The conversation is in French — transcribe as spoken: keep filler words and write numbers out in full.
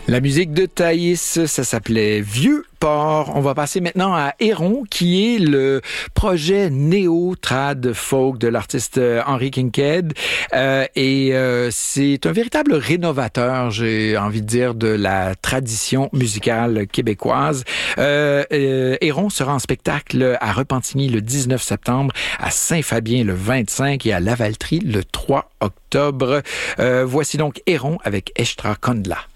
La musique de Thaïs, ça s'appelait Vieux Port. On va passer maintenant à Héron, qui est le projet néo-trad folk de l'artiste Henry Kincaid. Euh, et euh, c'est un véritable rénovateur, j'ai envie de dire, de la tradition musicale québécoise. Euh, euh, Héron sera en spectacle à Repentigny le dix-neuf septembre, à Saint-Fabien le vingt-cinq et à Lavaltrie le trois octobre. Euh, voici donc Héron avec Eshtra Kondla.